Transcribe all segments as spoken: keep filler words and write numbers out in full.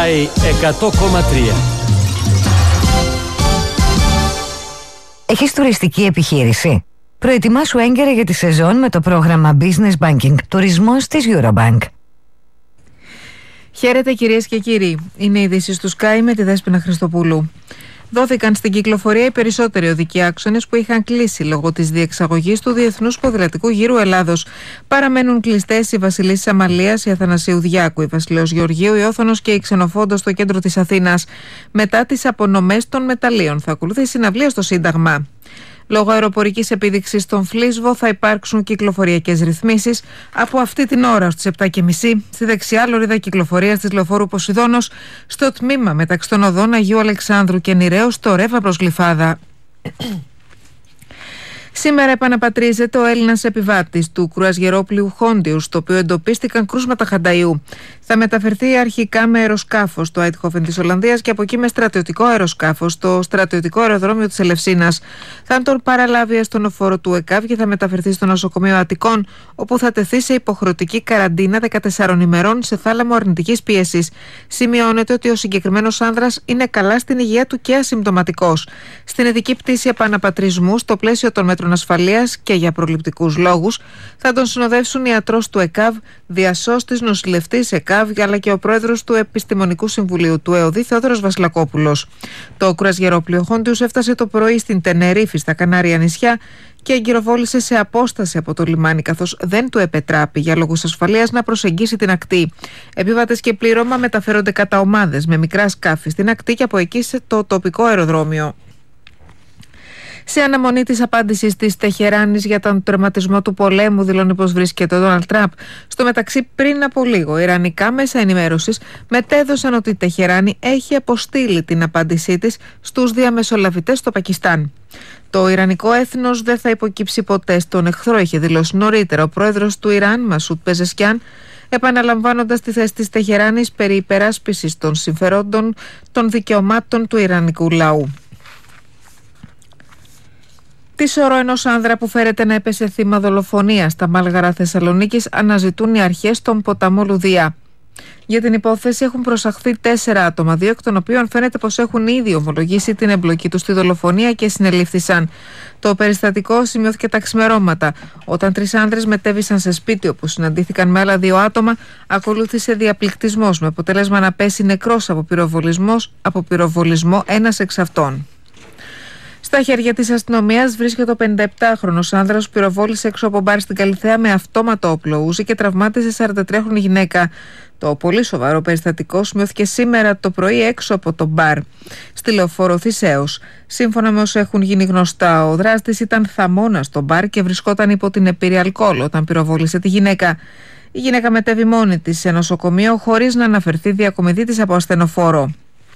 εκατό κόμμα τρία. Έχεις τουριστική επιχείρηση? Προετοιμάσου έγκαιρα για τη σεζόν με το πρόγραμμα Business Banking Τουρισμός της Eurobank. Χαίρετε κυρίες και κύριοι. Είναι οι ειδήσεις του Sky με τη Δέσποινα Χριστοπούλου. Δόθηκαν στην κυκλοφορία οι περισσότεροι οδικοί άξονες που είχαν κλείσει λόγω της διεξαγωγής του Διεθνούς Ποδηλατικού Γύρου Ελλάδος. Παραμένουν κλειστές η Βασιλίσσης Αμαλίας, η Αθανασίου Διάκου, η Βασιλέως Γεωργίου, η Όθωνος και η Ξενοφόντος στο κέντρο της Αθήνας. Μετά τις απονομές των μεταλλίων θα ακολουθεί συναυλία στο Σύνταγμα. Λόγω αεροπορικής επίδειξης στον Φλίσβο θα υπάρξουν κυκλοφοριακές ρυθμίσεις από αυτή την ώρα στις επτά και μισή στη δεξιά λωρίδα κυκλοφορίας της λεωφόρου Ποσειδώνος στο τμήμα μεταξύ των οδών Αγίου Αλεξάνδρου και Νηρέως στο Ρεύα προς Γλυφάδα. Σήμερα επαναπατρίζεται ο Έλληνας επιβάτης του κρουαζιερόπλοιου Χόντιους, στο οποίο εντοπίστηκαν κρούσματα χανταϊού. Θα μεταφερθεί αρχικά με αεροσκάφος στο Άιτχοφεν της Ολλανδίας και από εκεί με στρατιωτικό αεροσκάφος στο στρατιωτικό αεροδρόμιο της Ελευσίνας. Θα τον παραλάβει αστονοφόρο του ΕΚΑΒ και θα μεταφερθεί στο νοσοκομείο Αττικών, όπου θα τεθεί σε υποχρεωτική καραντίνα δεκατεσσάρων ημερών σε θάλαμο αρνητικής πίεσης. Σημειώνεται ότι ο συγκεκριμένος άνδρας είναι καλά στην υγεία του και ασυμπτωματικός. Στην ειδική πτήση επαναπατρισμού, στο πλαίσιο των μέτρων ασφαλείας και για προληπτικούς λόγους, θα τον συνοδεύσουν ιατρός του ΕΚΑΒ, διασώστης, νοσηλευτής ΕΚΑΒ, αλλά και ο πρόεδρος του Επιστημονικού Συμβουλίου του ΕΟΔΗ, Θεόδωρος Βασιλακόπουλος. Το κρουαζιερόπλοιο Χόντιους έφτασε το πρωί στην Τενερίφη, στα Κανάρια νησιά, και εγκυροβόλησε σε απόσταση από το λιμάνι, καθώς δεν του επετράπη για λόγους ασφαλείας να προσεγγίσει την ακτή. Επιβάτες και πλήρωμα μεταφέρονται κατά ομάδες με μικρά σκάφη στην ακτή και από εκεί σε το τοπικό αεροδρόμιο. Σε αναμονή της απάντησης της Τεχεράνης για τον τερματισμό του πολέμου, δηλώνει πως βρίσκεται ο Ντόναλντ Τραμπ. Στο μεταξύ, πριν από λίγο, ιρανικά μέσα ενημέρωσης μετέδωσαν ότι η Τεχεράνη έχει αποστείλει την απάντησή της στους διαμεσολαβητές στο Πακιστάν. Το ιρανικό έθνος δεν θα υποκύψει ποτέ στον εχθρό, είχε δηλώσει νωρίτερα ο πρόεδρος του Ιράν, Μασούτ Πεζεσκιάν, επαναλαμβάνοντας τη θέση της Τεχεράνης περί υπεράσπισης των συμφερόντων των δικαιωμάτων του ιρανικού λαού. Τη σωρό ενός άνδρα που φέρεται να έπεσε θύμα δολοφονίας στα Μάλγαρα Θεσσαλονίκης αναζητούν οι αρχές στον ποταμό Λουδία. Για την υπόθεση έχουν προσαχθεί τέσσερα άτομα, δύο εκ των οποίων φαίνεται πως έχουν ήδη ομολογήσει την εμπλοκή τους στη δολοφονία και συνελήφθησαν. Το περιστατικό σημειώθηκε τα ξημερώματα, όταν τρεις άνδρες μετέβησαν σε σπίτι όπου συναντήθηκαν με άλλα δύο άτομα. Ακολούθησε διαπληκτισμός με αποτέλεσμα να πέσει νεκρός από από πυροβολισμό ένας εξ αυτών. Στα χέρια της αστυνομίας βρίσκεται ο πενηνταεπτάχρονος άνδρας που πυροβόλησε έξω από μπαρ στην Καλιθέα με αυτόματο όπλο ούζι και τραυμάτισε σαραντατριάχρονη γυναίκα. Το πολύ σοβαρό περιστατικό σημειώθηκε σήμερα το πρωί έξω από το μπαρ στη λεωφόρο Θησέως. Σύμφωνα με όσο έχουν γίνει γνωστά, ο δράστης ήταν θαμώνας στο μπαρ και βρισκόταν υπό την επίρρη αλκοόλ όταν πυροβόλησε τη γυναίκα. Η γυναίκα μετέβη μόνη της σε νοσοκομείο χωρίς να αναφερθεί διακομιδή της από ασθενοφόρο.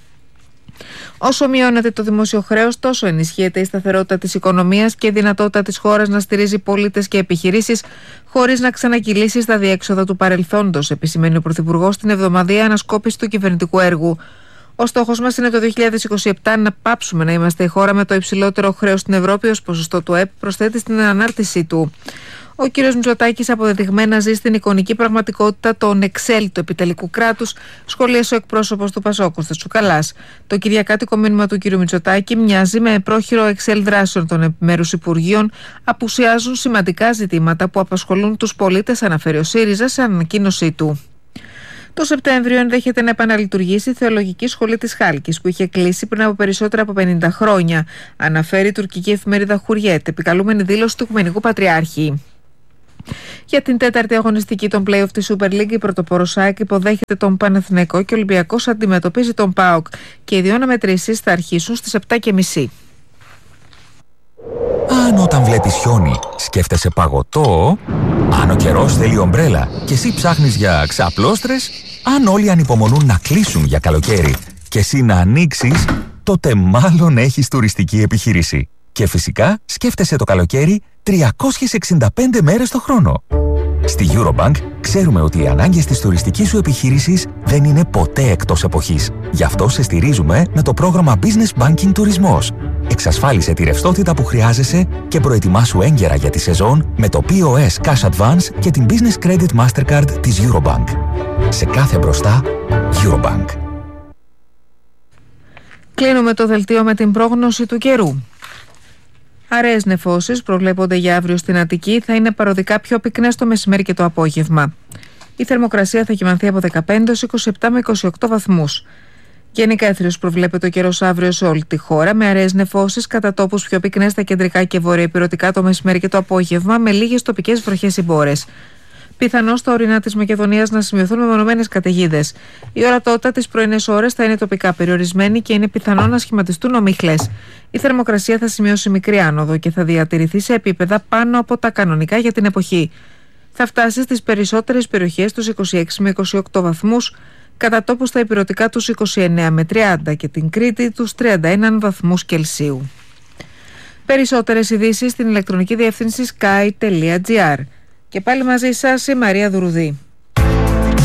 Όσο μειώνεται το δημόσιο χρέος, τόσο ενισχύεται η σταθερότητα της οικονομίας και η δυνατότητα της χώρας να στηρίζει πολίτες και επιχειρήσεις χωρίς να ξανακυλήσει στα διέξοδα του παρελθόντος, επισημαίνει ο Πρωθυπουργός στην εβδομαδιαία ανασκόπηση του κυβερνητικού έργου. Ο στόχος μας είναι το δύο χιλιάδες είκοσι επτά να πάψουμε να είμαστε η χώρα με το υψηλότερο χρέος στην Ευρώπη ως ποσοστό του ΕΠ, προσθέτει στην ανάρτησή του. Ο κ. Μητσοτάκης αποδεδειγμένα ζει στην εικονική πραγματικότητα των Excel του επιτελικού κράτους, σχολίασε ο εκπρόσωπος του Πασόκ, Κώστας Τσουκαλάς. Το κυριακάτικο μήνυμα του κ. Μητσοτάκη μοιάζει με πρόχειρο Excel δράσεων των επιμέρους υπουργείων. Απουσιάζουν σημαντικά ζητήματα που απασχολούν τους πολίτες, αναφέρει ο ΣΥΡΙΖΑ σε ανακοίνωσή του. Το Σεπτέμβριο ενδέχεται να επαναλειτουργήσει η Θεολογική Σχολή της Χάλκης, που είχε κλείσει πριν από περισσότερα από πενήντα χρόνια, αναφέρει η τουρκική εφημερίδα Χουριέτ, επικαλούμενη δήλωση του Οικουμενικού Πατριάρχη. Για την τέταρτη αγωνιστική των play-off της Super League, η πρωτοπόρος ΑΕΚ υποδέχεται τον Παναθηναϊκό και ο Ολυμπιακός αντιμετωπίζει τον ΠΑΟΚ και οι δύο αναμετρήσεις θα αρχίσουν στις επτά και μισή. Αν όταν βλέπεις χιόνι σκέφτεσαι παγωτό, αν ο καιρός θέλει ομπρέλα και εσύ ψάχνεις για ξαπλώστρες, αν όλοι ανυπομονούν να κλείσουν για καλοκαίρι και εσύ να ανοίξεις, τότε μάλλον έχεις τουριστική επιχείρηση. Και φυσικά σκέφτεσαι το καλοκαίρι τριακόσιες εξήντα πέντε μέρες το χρόνο. Στη Eurobank ξέρουμε ότι οι ανάγκες της τουριστικής σου επιχείρησης δεν είναι ποτέ εκτός εποχής. Γι' αυτό σε στηρίζουμε με το πρόγραμμα Business Banking Τουρισμός. Εξασφάλισε τη ρευστότητα που χρειάζεσαι και προετοιμάσου έγκαιρα για τη σεζόν με το πι ο ες Cash Advance και την Business Credit Mastercard της Eurobank. Σε κάθε μπροστά, Eurobank. Κλείνουμε το δελτίο με την πρόγνωση του καιρού. Αραιές νεφώσεις προβλέπονται για αύριο στην Αττική, θα είναι παροδικά πιο πυκνές το μεσημέρι και το απόγευμα. Η θερμοκρασία θα κυμανθεί από δεκαπέντε έως είκοσι επτά με είκοσι οκτώ βαθμούς. Γενικά έθριος προβλέπεται ο καιρός αύριο σε όλη τη χώρα, με αραιές νεφώσεις κατά τόπους πιο πυκνές στα κεντρικά και βορειοηπειρωτικά το μεσημέρι και το απόγευμα, με λίγες τοπικές βροχές ή μπόρες. Πιθανώς στα ορεινά της Μακεδονίας να σημειωθούν μεμονωμένες καταιγίδες. Η ορατότητα τις πρωινές ώρες θα είναι τοπικά περιορισμένη και είναι πιθανό να σχηματιστούν ομίχλες. Η θερμοκρασία θα σημειώσει μικρή άνοδο και θα διατηρηθεί σε επίπεδα πάνω από τα κανονικά για την εποχή. Θα φτάσει στις περισσότερες περιοχές τους είκοσι έξι με είκοσι οκτώ βαθμούς, κατά τόπους στα ηπειρωτικά τους είκοσι εννέα με τριάντα και την Κρήτη τους τριάντα ένα βαθμούς Κελσίου. Περισσότερες ειδήσεις στην ηλεκτρονική διεύθυνση sky τελεία gr. Και πάλι μαζί σας η Μαρία Δουρουδή.